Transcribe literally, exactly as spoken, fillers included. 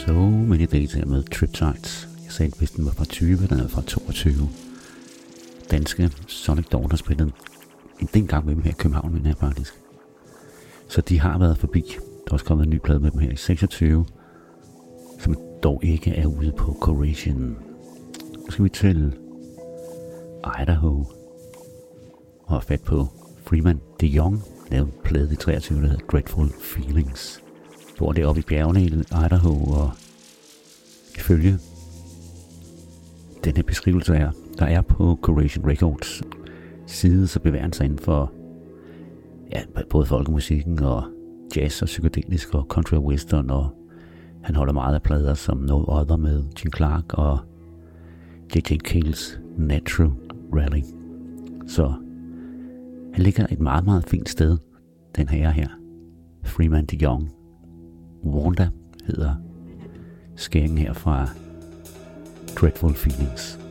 So Many Days her med Triptides. Jeg sagde, hvis den var fra tyve, den er fra toogtyve. Danske Sonic Dawn har spillet en del gang med dem her i København, men her faktisk. Så de har været forbi. Der er også kommet en ny plade med dem her i seksogtyve, som dog ikke er ude på Coration. Nu skal vi til Idaho og har fat på Freeman DeYoung, lavet en plade i treogtyve, der hedder Dreadful Feelings. Bor deroppe i bjergene i Idaho, og ifølge den her beskrivelse her, der er på Coration Records side, så bevæger han sig inden for ja, både folkemusikken og jazz og psykedelisk og country og western, og han holder meget af plader som No Other med Gene Clark og J J Cale's Natural Rally. Så han ligger et meget, meget fint sted, den her her. Freeman DeYoung. Wanda hedder skæringen her fra Dreadful Feelings.